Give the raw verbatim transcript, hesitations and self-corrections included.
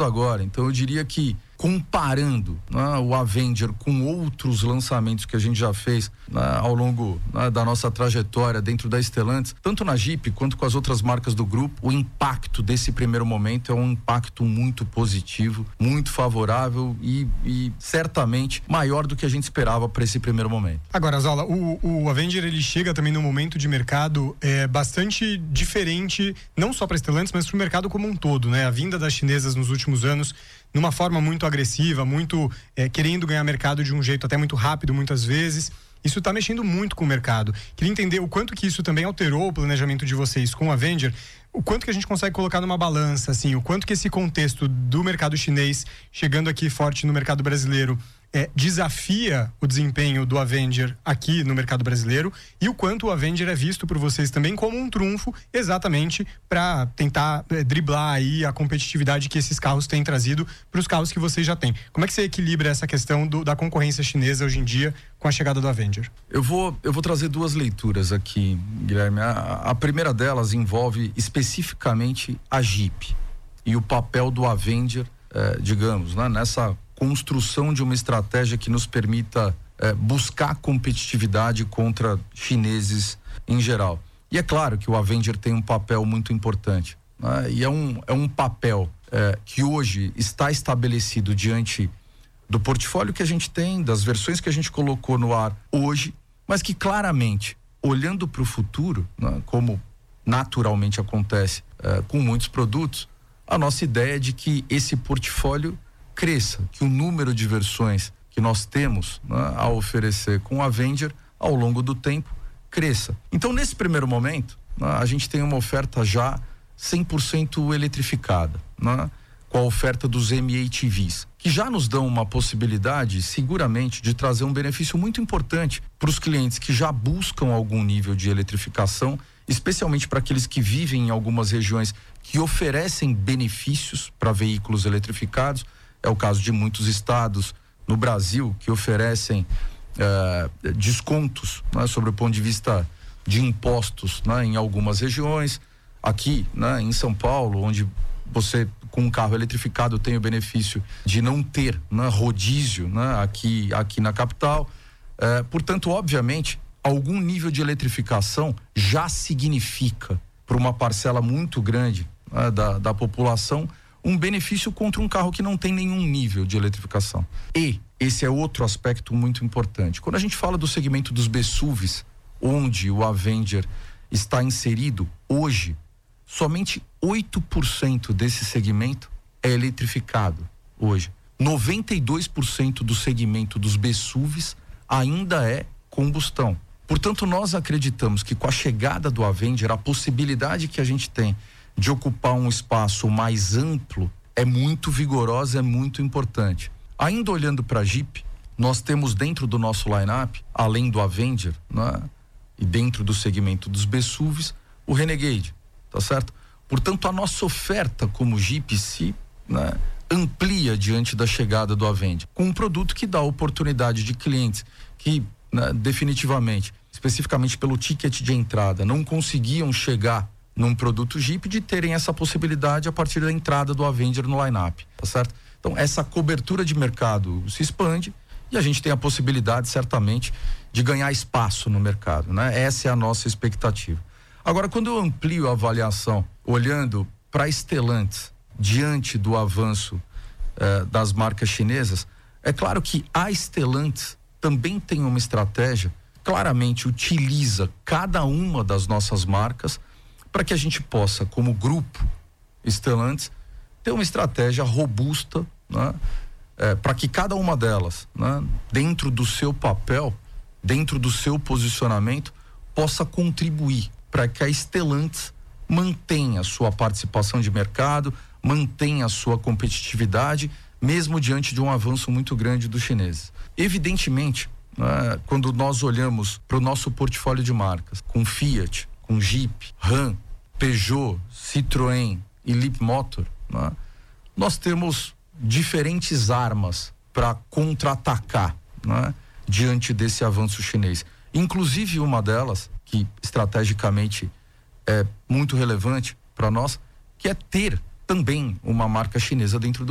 começando agora. Então eu diria que comparando, né, o Avenger com outros lançamentos que a gente já fez, né, ao longo, né, da nossa trajetória dentro da Stellantis, tanto na Jeep quanto com as outras marcas do grupo, o impacto desse primeiro momento é um impacto muito positivo, muito favorável e, e certamente maior do que a gente esperava para esse primeiro momento. Agora, Zola, o, o Avenger ele chega também num momento de mercado é, bastante diferente, não só para a Stellantis, mas para o mercado como um todo, né? A vinda das chinesas nos últimos anos numa forma muito agressiva, muito é, querendo ganhar mercado de um jeito até muito rápido muitas vezes. Isso está mexendo muito com o mercado. Queria entender o quanto que isso também alterou o planejamento de vocês com a Avenger, o quanto que a gente consegue colocar numa balança, assim, o quanto que esse contexto do mercado chinês chegando aqui forte no mercado brasileiro é, desafia o desempenho do Avenger aqui no mercado brasileiro e o quanto o Avenger é visto por vocês também como um trunfo exatamente para tentar é, driblar aí a competitividade que esses carros têm trazido para os carros que vocês já têm. Como é que você equilibra essa questão do, da concorrência chinesa hoje em dia com a chegada do Avenger? Eu vou, eu vou trazer duas leituras aqui, Guilherme. A, a primeira delas envolve especificamente a Jeep e o papel do Avenger, eh, digamos, né, nessa construção de uma estratégia que nos permita eh, buscar competitividade contra chineses em geral. E é claro que o Avenger tem um papel muito importante, né? E é um, é um papel eh, que hoje está estabelecido diante do portfólio que a gente tem, das versões que a gente colocou no ar hoje, mas que claramente, olhando para o futuro, né, como naturalmente acontece eh, com muitos produtos, a nossa ideia é de que esse portfólio cresça, que o número de versões que nós temos, né, a oferecer com o Avenger ao longo do tempo cresça. Então, nesse primeiro momento, né, a gente tem uma oferta já cem por cento eletrificada, né, com a oferta dos M H Vs, que já nos dão uma possibilidade, seguramente, de trazer um benefício muito importante para os clientes que já buscam algum nível de eletrificação, especialmente para aqueles que vivem em algumas regiões que oferecem benefícios para veículos eletrificados. É o caso de muitos estados no Brasil que oferecem eh, descontos, né, sobre o ponto de vista de impostos, né, em algumas regiões. Aqui, né, em São Paulo, onde você com um carro eletrificado tem o benefício de não ter, né, rodízio, né, aqui, aqui na capital. Eh, portanto, obviamente, algum nível de eletrificação já significa para uma parcela muito grande, né, da, da população um benefício contra um carro que não tem nenhum nível de eletrificação. E esse é outro aspecto muito importante. Quando a gente fala do segmento dos B S U Vs, onde o Avenger está inserido hoje, somente oito por cento desse segmento é eletrificado hoje. noventa e dois por cento do segmento dos B S U Vs ainda é combustão. Portanto, nós acreditamos que com a chegada do Avenger, a possibilidade que a gente tem de ocupar um espaço mais amplo é muito vigorosa, é muito importante. Ainda olhando para a Jeep, nós temos dentro do nosso line-up, além do Avenger, né, e dentro do segmento dos B S U Vs, o Renegade, tá certo? Portanto, a nossa oferta como Jeep se, né, amplia diante da chegada do Avenger, com um produto que dá a oportunidade de clientes que, né, definitivamente, especificamente pelo ticket de entrada, não conseguiam chegar num produto Jeep, de terem essa possibilidade a partir da entrada do Avenger no line-up, tá certo? Então, essa cobertura de mercado se expande e a gente tem a possibilidade, certamente, de ganhar espaço no mercado, né? Essa é a nossa expectativa. Agora, quando eu amplio a avaliação, olhando para a Stellantis, diante do avanço eh, das marcas chinesas, é claro que a Stellantis também tem uma estratégia, claramente utiliza cada uma das nossas marcas para que a gente possa, como grupo Stellantis, ter uma estratégia robusta, né, é, para que cada uma delas, né, dentro do seu papel, dentro do seu posicionamento, possa contribuir para que a Stellantis mantenha a sua participação de mercado, mantenha a sua competitividade, mesmo diante de um avanço muito grande dos chineses. Evidentemente, né, quando nós olhamos para o nosso portfólio de marcas, com Fiat, com Jeep, Ram, Peugeot, Citroën e Leapmotor, né, nós temos diferentes armas para contra-atacar, né, diante desse avanço chinês. Inclusive uma delas, que estrategicamente é muito relevante para nós, que é ter também uma marca chinesa dentro do